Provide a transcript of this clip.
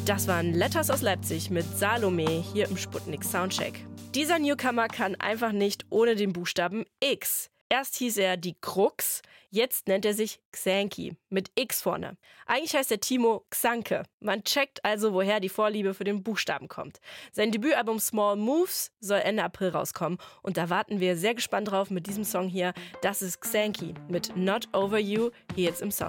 Das waren Letters aus Leipzig mit Salome hier im Sputnik Soundcheck. Dieser Newcomer kann einfach nicht ohne den Buchstaben X. Erst hieß er die Krux, jetzt nennt er sich Xanky mit X vorne. Eigentlich heißt er Timo Xanke. Man checkt also, woher die Vorliebe für den Buchstaben kommt. Sein Debütalbum Small Moves soll Ende April rauskommen und da warten wir sehr gespannt drauf mit diesem Song hier. Das ist Xanky mit Not Over You, hier jetzt im Sound.